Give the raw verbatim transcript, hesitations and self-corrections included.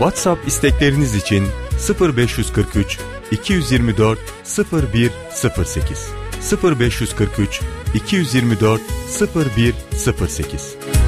WhatsApp istekleriniz için sıfır beş kırk üç iki yüz yirmi dört sıfır bir sıfır sekiz sıfır beş kırk üç iki yüz yirmi dört sıfır bir sıfır sekiz